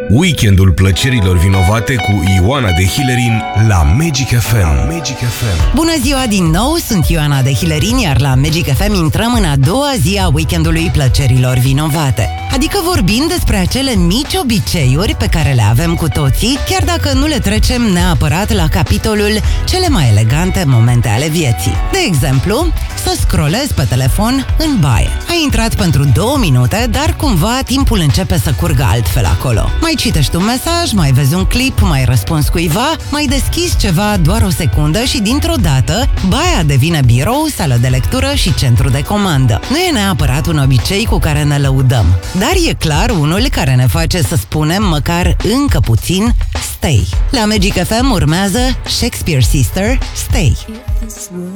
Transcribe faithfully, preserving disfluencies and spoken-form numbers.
Weekendul plăcerilor vinovate cu Ioana de Hilerin la Magic F M. Magic F M. Bună ziua din nou, sunt Ioana de Hilerin, iar la Magic F M intrăm în a doua zi a weekendului plăcerilor vinovate. Adică vorbim despre acele mici obiceiuri pe care le avem cu toții, chiar dacă nu le trecem neapărat la capitolul cele mai elegante momente ale vieții. De exemplu, să scrollezi pe telefon în baie. Ai intrat pentru două minute, dar cumva timpul începe să curgă altfel acolo. Mai citești un mesaj, mai vezi un clip, mai răspunzi cuiva, mai deschizi ceva doar o secundă și dintr-o dată, baia devine birou, sală de lectură și centru de comandă. Nu e neapărat un obicei cu care ne lăudăm, dar e clar unul care ne face să spunem măcar încă puțin stay. La Magic F M urmează Shakespeare Sister, Stay. If this were